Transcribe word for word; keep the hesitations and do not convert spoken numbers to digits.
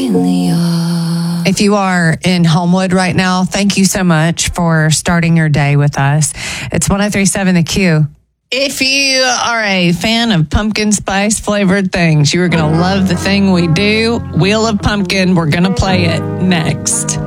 If you are in Homewood right now, thank you so much for starting your day with us. It's one oh three point seven The Q. If you are a fan of pumpkin spice flavored things, you are going to love the thing we do. Wheel of Pumpkin. We're going to play it next.